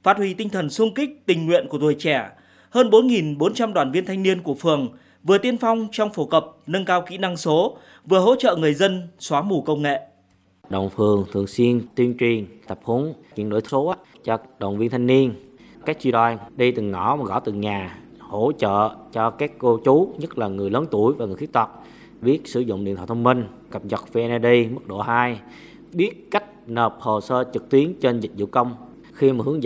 Phát huy tinh thần xung kích tình nguyện của tuổi trẻ, hơn 4.400 đoàn viên thanh niên của phường vừa tiên phong trong phổ cập nâng cao kỹ năng số, vừa hỗ trợ người dân xóa mù công nghệ. Đoàn phường thường xuyên tuyên truyền, tập huấn chuyển đổi số cho đoàn viên thanh niên. Các chi đoàn đi từng ngõ và gõ từng nhà, hỗ trợ cho các cô chú, nhất là người lớn tuổi và người khuyết tật, biết sử dụng điện thoại thông minh, cập nhật VNeID mức độ 2, biết cách nộp hồ sơ trực tuyến trên dịch vụ công. Khi mà hướng dẫn